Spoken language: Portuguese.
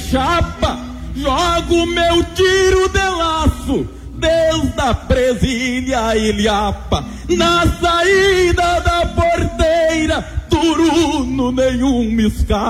chapa, jogo meu tiro de laço, desde a presilha a Ilhapa, na saída da porteira, turuno nenhum me escapa.